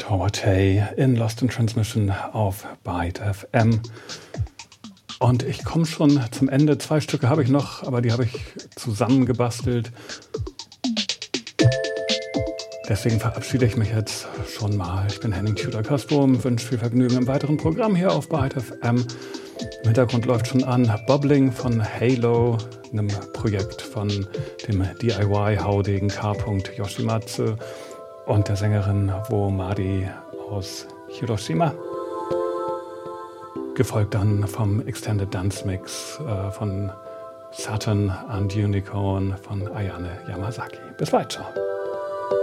Tawatay in Lost in Transmission auf Byte FM. Und ich komme schon zum Ende. 2 Stücke habe ich noch, aber die habe ich zusammengebastelt. Deswegen verabschiede ich mich jetzt schon mal. Ich bin Henning Tudor-Castrom, wünsche viel Vergnügen im weiteren Programm hier auf Byte FM. Im Hintergrund läuft schon an Bubbling von Halo, einem Projekt von dem DIY-Haudegen K. Yoshimatsu und der Sängerin Wo Madi aus Hiroshima. Gefolgt dann vom Extended Dance Mix von Saturn and Unicorn von Ayane Yamazaki. Bis bald, ciao.